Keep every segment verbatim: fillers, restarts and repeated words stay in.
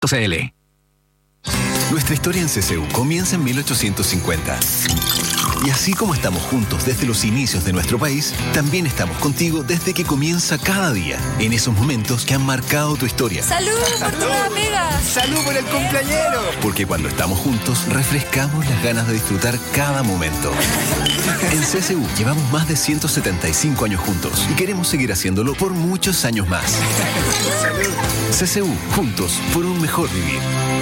C L. Nuestra historia en C C U comienza en mil ochocientos cincuenta. Y así como estamos juntos desde los inicios de nuestro país, también estamos contigo desde que comienza cada día, en esos momentos que han marcado tu historia. ¡Salud por tu nueva pega! ¡Salud por el cumpleañero! Porque cuando estamos juntos, refrescamos las ganas de disfrutar cada momento. En C C U llevamos más de ciento setenta y cinco años juntos y queremos seguir haciéndolo por muchos años más. ¡Salud! C C U, juntos por un mejor vivir.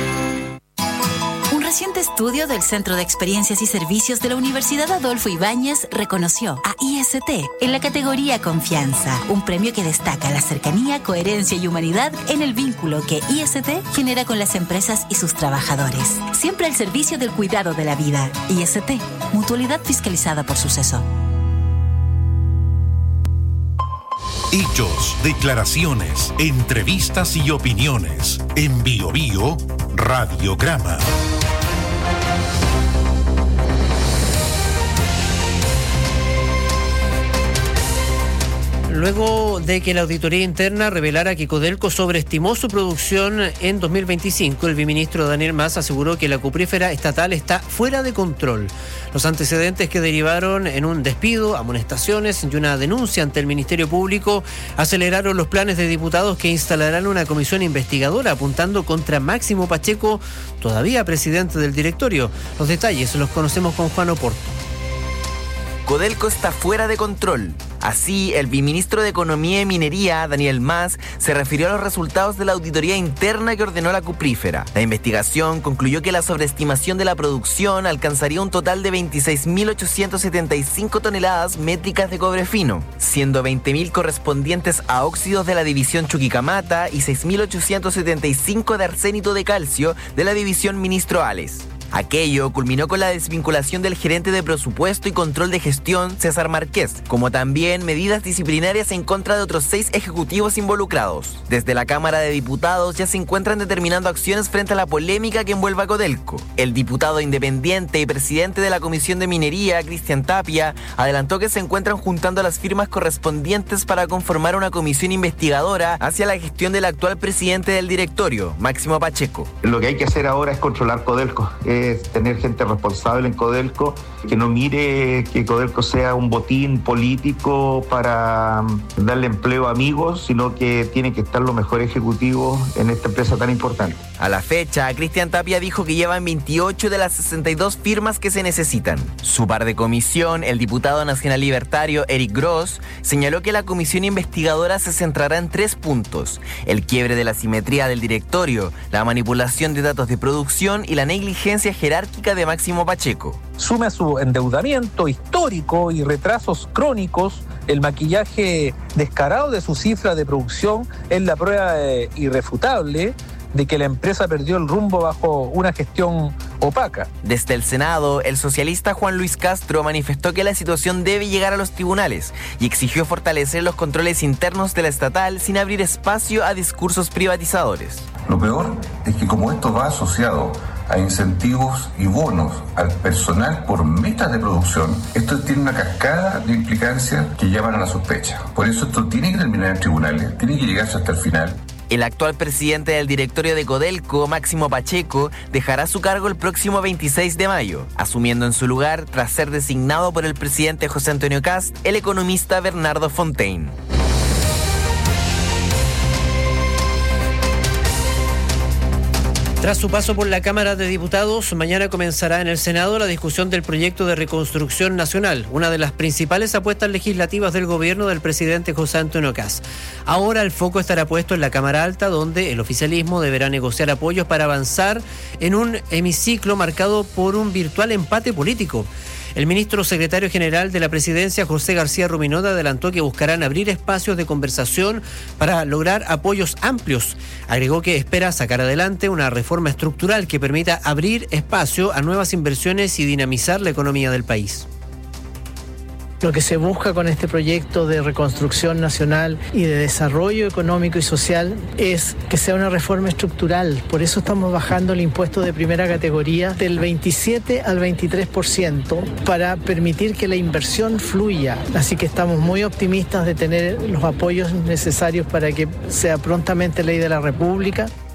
Un reciente estudio del Centro de Experiencias y Servicios de la Universidad Adolfo Ibáñez reconoció a I S T en la categoría Confianza, un premio que destaca la cercanía, coherencia y humanidad en el vínculo que I S T genera con las empresas y sus trabajadores. Siempre al servicio del cuidado de la vida. I S T, mutualidad fiscalizada por Suceso. Hechos, declaraciones, entrevistas y opiniones. En Bio Bio, Radiograma. Luego de que la auditoría interna revelara que Codelco sobreestimó su producción en dos mil veinticinco, el viceministro Daniel Mas aseguró que la cuprífera estatal está fuera de control. Los antecedentes que derivaron en un despido, amonestaciones y una denuncia ante el Ministerio Público aceleraron los planes de diputados que instalarán una comisión investigadora apuntando contra Máximo Pacheco, todavía presidente del directorio. Los detalles los conocemos con Juan Oporto. Codelco está fuera de control. Así, el viceministro de Economía y Minería, Daniel Mas, se refirió a los resultados de la auditoría interna que ordenó la cuprífera. La investigación concluyó que la sobreestimación de la producción alcanzaría un total de veintiséis mil ochocientos setenta y cinco toneladas métricas de cobre fino, siendo veinte mil correspondientes a óxidos de la división Chuquicamata y seis mil ochocientos setenta y cinco de arsénito de calcio de la división Ministro Ales. Aquello culminó con la desvinculación del gerente de presupuesto y control de gestión, César Márquez, como también medidas disciplinarias en contra de otros seis ejecutivos involucrados. Desde la Cámara de Diputados ya se encuentran determinando acciones frente a la polémica que envuelve a Codelco. El diputado independiente y presidente de la Comisión de Minería, Cristian Tapia, adelantó que se encuentran juntando las firmas correspondientes para conformar una comisión investigadora hacia la gestión del actual presidente del directorio, Máximo Pacheco. Lo que hay que hacer ahora es controlar Codelco. Es tener gente responsable en Codelco, que no mire que Codelco sea un botín político para darle empleo a amigos, sino que tienen que estar los mejores ejecutivos en esta empresa tan importante. A la fecha, Cristian Tapia dijo que llevan veintiocho de las sesenta y dos firmas que se necesitan. Su par de comisión, el diputado nacional libertario Eric Gross, señaló que la comisión investigadora se centrará en tres puntos: el quiebre de la simetría del directorio, la manipulación de datos de producción y la negligencia jerárquica de Máximo Pacheco. Sume a su endeudamiento histórico y retrasos crónicos el maquillaje descarado de su cifra de producción, es la prueba eh, irrefutable de que la empresa perdió el rumbo bajo una gestión opaca. Desde el Senado, el socialista Juan Luis Castro manifestó que la situación debe llegar a los tribunales y exigió fortalecer los controles internos de la estatal sin abrir espacio a discursos privatizadores. Lo peor es que como esto va asociado a incentivos y bonos al personal por metas de producción, esto tiene una cascada de implicancias que llevan a la sospecha. Por eso esto tiene que terminar en tribunales, tiene que llegarse hasta el final. El actual presidente del directorio de Codelco, Máximo Pacheco, dejará su cargo el próximo veintiséis de mayo, asumiendo en su lugar, tras ser designado por el presidente José Antonio Kast, el economista Bernardo Fontaine. Tras su paso por la Cámara de Diputados, mañana comenzará en el Senado la discusión del proyecto de reconstrucción nacional, una de las principales apuestas legislativas del gobierno del presidente José Antonio Kast. Ahora el foco estará puesto en la Cámara Alta, donde el oficialismo deberá negociar apoyos para avanzar en un hemiciclo marcado por un virtual empate político. El ministro secretario general de la presidencia, José García Ruminota, adelantó que buscarán abrir espacios de conversación para lograr apoyos amplios. Agregó que espera sacar adelante una reforma estructural que permita abrir espacio a nuevas inversiones y dinamizar la economía del país. Lo que se busca con este proyecto de reconstrucción nacional y de desarrollo económico y social es que sea una reforma estructural. Por eso estamos bajando el impuesto de primera categoría del veintisiete al veintitrés por ciento para permitir que la inversión fluya. Así que estamos muy optimistas de tener los apoyos necesarios para que sea prontamente ley de la República.